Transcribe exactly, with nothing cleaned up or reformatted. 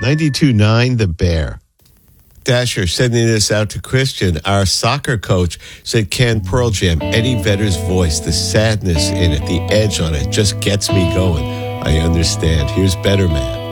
ninety-two nine The Bear. Dasher sending this out to Christian. Our soccer coach said, can Pearl Jam, Eddie Vedder's voice, the sadness in it, the edge on it, just gets me going. I understand. Here's Better Man.